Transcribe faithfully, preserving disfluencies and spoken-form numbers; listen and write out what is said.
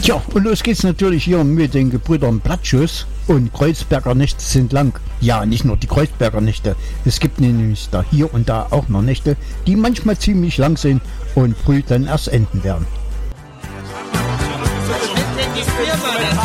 Tja, und los geht's natürlich hier mit den Gebrüdern Blattschuss und Kreuzberger Nächte sind lang. Ja, nicht nur die Kreuzberger Nächte. Es gibt nämlich da hier und da auch noch Nächte, die manchmal ziemlich lang sind und früh dann erst enden werden.